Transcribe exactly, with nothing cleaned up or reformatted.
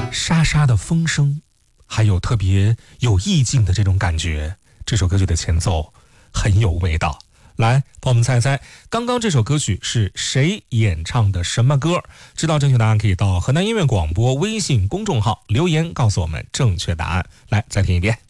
沙沙的风声，还有特别有意境的这种感觉。这首歌曲的前奏很有味道。来，帮我们猜一猜，刚刚这首歌曲是谁演唱的什么歌？知道正确答案可以到河南音乐广播微信公众号留言告诉我们正确答案。来，再听一遍。